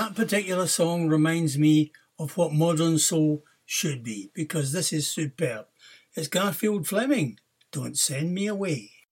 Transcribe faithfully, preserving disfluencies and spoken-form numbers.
that particular song reminds me of what modern soul should be, because this is superb. It's Garfield Fleming, Don't Send Me Away.